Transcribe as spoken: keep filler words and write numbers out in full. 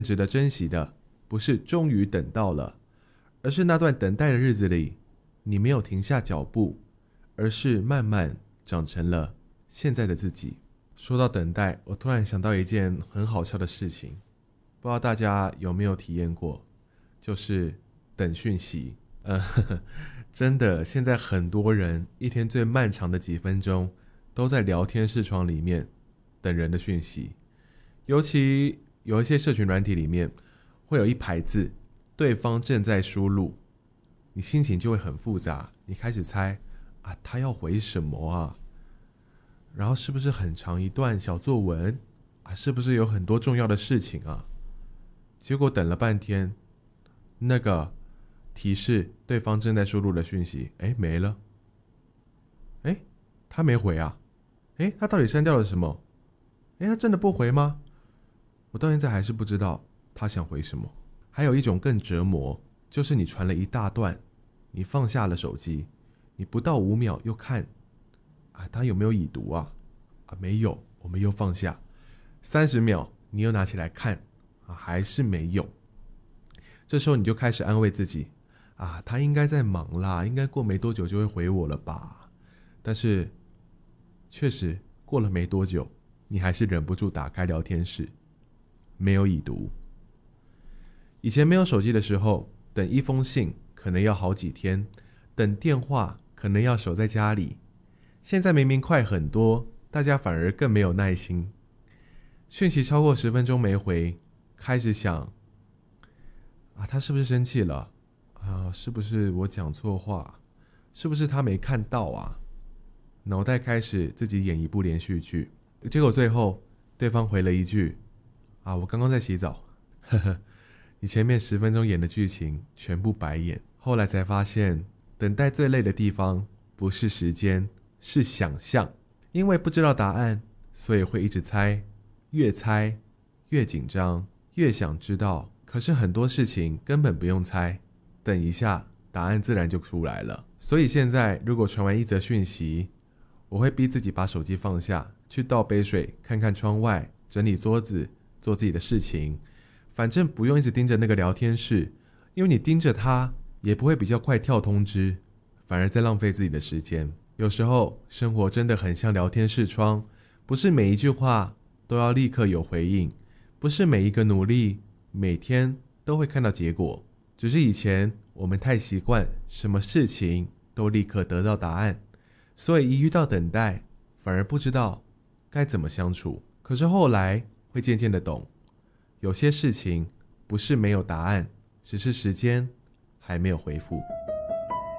值得珍惜的不是终于等到了，而是那段等待的日子里，你没有停下脚步，而是慢慢长成了现在的自己。说到等待，我突然想到一件很好笑的事情，不知道大家有没有体验过，就是等讯息。呃呵呵，真的，现在很多人一天最漫长的几分钟都在聊天视窗里面等人的讯息。尤其有一些社群软体里面会有一排字，对方正在输入，你心情就会很复杂，你开始猜啊，他要回什么啊？然后是不是很长一段小作文啊？是不是有很多重要的事情啊？结果等了半天，那个提示对方正在输入的讯息，哎，没了。哎，他没回啊？哎，他到底删掉了什么？哎，他真的不回吗？我到现在还是不知道他想回什么。还有一种更折磨，就是你传了一大段，你放下了手机，你不到五秒又看，啊，他有没有已读啊？啊，没有，我们又放下。三十秒，你又拿起来看，啊，还是没有。这时候你就开始安慰自己，啊，他应该在忙啦，应该过没多久就会回我了吧？但是，确实过了没多久，你还是忍不住打开聊天室，没有已读。以前没有手机的时候，等一封信可能要好几天，等电话可能要守在家里。现在明明快很多，大家反而更没有耐心。讯息超过十分钟没回，开始想，啊，他是不是生气了？啊，是不是我讲错话？是不是他没看到啊？脑袋开始自己演一部连续剧，结果最后对方回了一句，啊，我刚刚在洗澡。呵呵，你前面十分钟演的剧情全部白演。后来才发现，等待最累的地方不是时间，是想象。因为不知道答案，所以会一直猜，越猜越紧张，越想知道。可是很多事情根本不用猜，等一下答案自然就出来了。所以现在如果传完一则讯息，我会逼自己把手机放下，去倒杯水，看看窗外，整理桌子，做自己的事情。反正不用一直盯着那个聊天室，因为你盯着它也不会比较快跳通知，反而在浪费自己的时间。有时候生活真的很像聊天视窗，不是每一句话都要立刻有回应，不是每一个努力每天都会看到结果。只是以前我们太习惯什么事情都立刻得到答案，所以一遇到等待反而不知道该怎么相处。可是后来会渐渐的懂，有些事情不是没有答案，只是时间还没有回复。